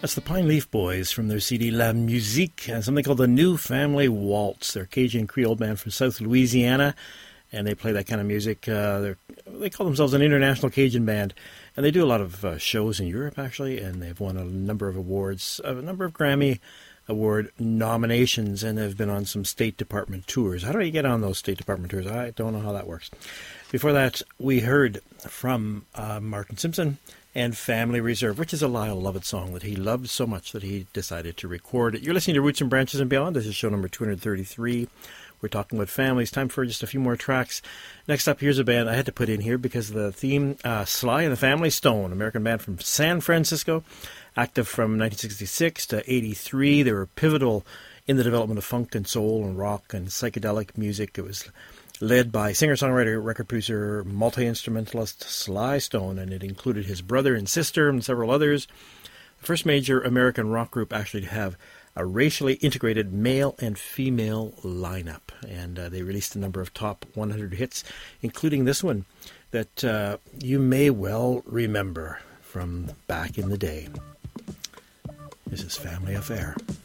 That's the Pine Leaf Boys from their CD La Musique, and something called the New Family Waltz. They're a Cajun Creole band from South Louisiana, and they play that kind of music. They call themselves an international Cajun band, and they do a lot of shows in Europe, actually, and they've won a number of awards, a number of Grammy Award nominations, and have been on some State Department tours. How do you get on those State Department tours? I don't know how that works. Before that, we heard from Martin Simpson and Family Reserve, which is a Lyle Lovett song that he loved so much that he decided to record it. You're listening to Roots and Branches and Beyond. This is show number 233. We're talking about families. Time for just a few more tracks. Next up, here's a band I had to put in here because of the theme, Sly and the Family Stone, American band from San Francisco, active from 1966 to 83. They were pivotal in the development of funk and soul and rock and psychedelic music. It was led by singer-songwriter, record producer, multi-instrumentalist Sly Stone, and it included his brother and sister and several others. The first major American rock group actually to have a racially integrated male and female lineup, and they released a number of top 100 hits, including this one that you may well remember from back in the day. This is Family Affair.